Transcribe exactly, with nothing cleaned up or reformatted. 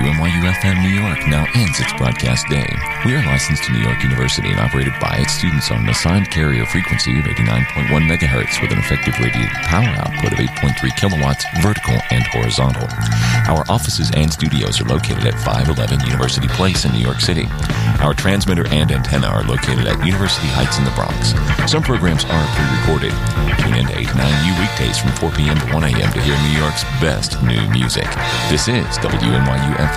N Y U F M New York now ends its broadcast day. We are licensed to New York University and operated by its students on an assigned carrier frequency of eighty-nine point one megahertz with an effective radiated power output of eight point three kilowatts, vertical and horizontal. Our offices and studios are located at five eleven University Place in New York City. Our transmitter and antenna are located at University Heights in the Bronx. Some programs are pre-recorded. Tune in to eight to nine U weekdays from four p.m. to one a.m. to hear New York's best new music. This is W N Y U F